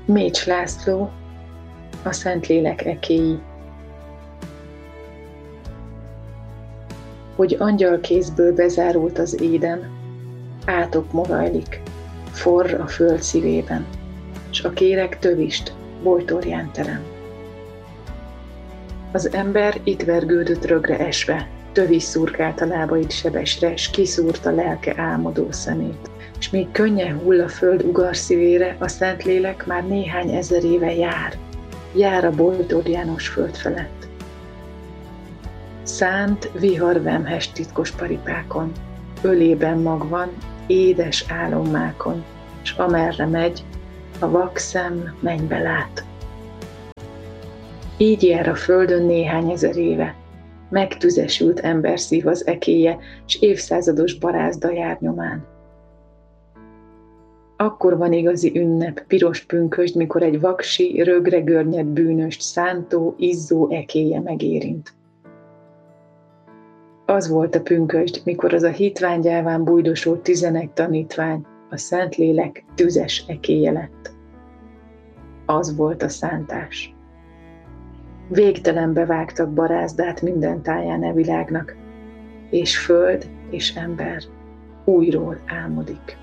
Mécs László, a Szentlélek ekéi. Hogy angyalkézből bezárult az éden, átok morajlik, forr a föld szívében, s a kéreg tövist bojtorján terem. Az ember itt vergődött rögre esve, tövis szurkált a lábait sebesre, s kiszúrta lelke álmodó szemét. És míg könnyen hull a föld ugarszívére, a Szentlélek már néhány ezer éve jár a bojtorjános föld felett. Szánt vihar vemhes titkos paripákon, ölében magvan, édes álommákon, s amerre megy, a vak szem mennybe lát. Így jár a földön néhány ezer éve, megtüzesült emberszív az ekéje, s évszázados barázda jár nyomán. Akkor van igazi ünnep, piros pünkösd, mikor egy vaksi, rögre görnyed bűnöst szántó, izzó ekéje megérint. Az volt a pünkösd, mikor az a hitványgyáván bújdosó 11 tanítvány, a Szentlélek tüzes ekéje lett. Az volt a szántás. Végtelenbe vágtak barázdát minden táján e világnak, és föld és ember újról álmodik.